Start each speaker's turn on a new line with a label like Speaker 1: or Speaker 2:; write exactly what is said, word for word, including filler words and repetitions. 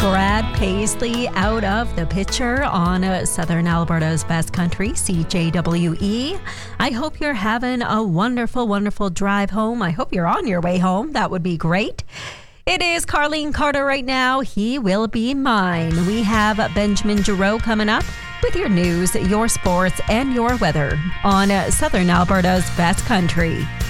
Speaker 1: Brad Paisley out of the picture on uh, Southern Alberta's best country, C J W E. I hope you're having a wonderful, wonderful drive home. I hope you're on your way home. That would be great. It is Carlene Carter right now. He will be mine. We have Benjamin Giroux coming up with your news, your sports, and your weather on uh, Southern Alberta's best country.